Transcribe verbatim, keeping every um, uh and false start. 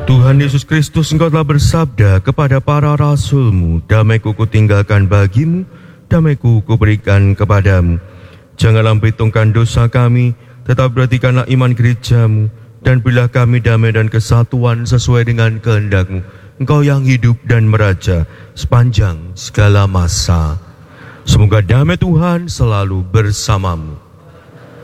Tuhan Yesus Kristus, Engkau telah bersabda kepada para rasul-Mu, damai-Ku kutinggalkan bagimu, damai-Ku kuberikan kepadamu. Janganlah perhitungkan dosa kami, tetap perhatikanlah iman gereja-Mu, dan berilah kami damai dan kesatuan sesuai dengan kehendak-Mu. Engkau yang hidup dan meraja sepanjang segala masa. Semoga damai Tuhan selalu bersamamu.